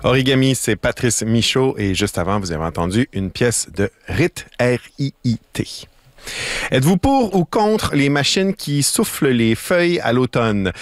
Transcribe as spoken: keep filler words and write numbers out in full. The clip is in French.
Origami, c'est Patrice Michaud et juste avant, vous avez entendu une pièce de Rit, R I I T. Êtes-vous pour ou contre les machines qui soufflent les feuilles à l'automne?